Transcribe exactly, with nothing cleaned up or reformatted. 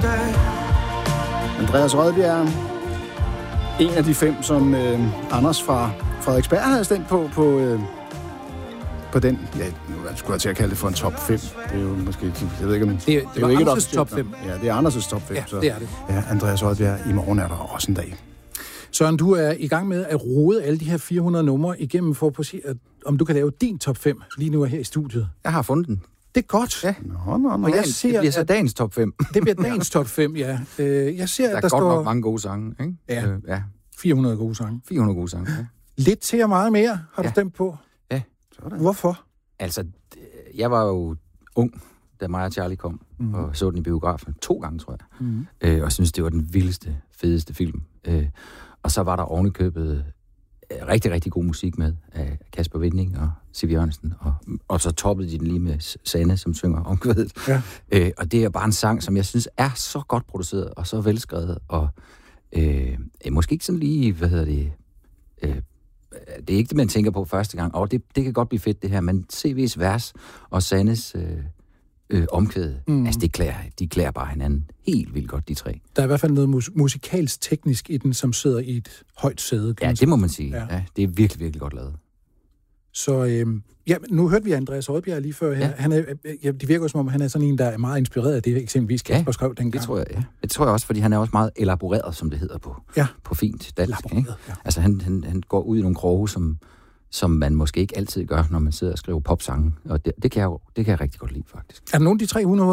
dag. Andreas Rødbjerg, en af de fem, som øh, Anders fra Frederiksberg havde stemt på, på, øh, på den, ja, nu skulle jeg til at kalde det for en top fem. Det er jo måske, jeg ved ikke, men... Det, det, det er jo Anders' top fem. Ja, det er Anders' top fem. Ja, så, det er det. Ja, Andreas Rødbjerg, i morgen er der også en dag. Søren, du er i gang med at rode alle de her fire hundrede numre igennem for at se, om du kan lave din top fem lige nu her i studiet. Jeg har fundet den. Det er godt. Ja. Nå, nå, nå. Og jeg ser, det bliver så at dagens top fem. det bliver dagens top fem, ja. Øh, jeg ser, der er at der godt står nok mange gode sange, ikke? Ja. Øh, ja. fire hundrede gode sange. fire hundrede gode sange, ja. Lidt til og meget mere har du Ja. stemt på. Ja. Sådan. Hvorfor? Altså, d- jeg var jo ung, da mig og Charlie kom, mm. og så den i biografen to gange, tror jeg. Mm. Øh, og synes det var den vildeste, fedeste film. Øh, og så var der ovenikøbet øh, rigtig, rigtig god musik med af Kasper Winding og Siv Jørgensen. Og, og så toppede de den lige med Sanne, som synger omkvædet. Ja. Øh, og det er bare en sang, som jeg synes er så godt produceret og så velskrevet. Og øh, måske ikke sådan lige, hvad hedder det... Øh, det er ikke det, man tænker på første gang. Og det, det kan godt blive fedt, det her. Men C V's vers og Sannes øh, øh, omkvæde, mm. altså det klæder, de klæder bare hinanden helt vildt godt, de tre. Der er i hvert fald noget mus- musikalsk teknisk i den, som sidder i et højt sæde. Ja, det må man sige. Ja. Ja, det er virkelig, virkelig godt lavet. Så øh, ja, nu hørte vi Andreas Rødbjerg lige før her. Ja. Han er, ja, det virker som om, han er sådan en, der er meget inspireret af det, eksempelvis Kasper ja, skrev dengang. det tror jeg, ja. Det tror jeg også, fordi han er også meget elaboreret, som det hedder på, ja. på fint dansk. Ikke? Ja. Altså, han, han, han går ud i nogle kroge, som, som man måske ikke altid gør, når man sidder og skriver popsange. Og det, det, kan jeg, det kan jeg rigtig godt lide, faktisk. Er der nogen af de tre hundrede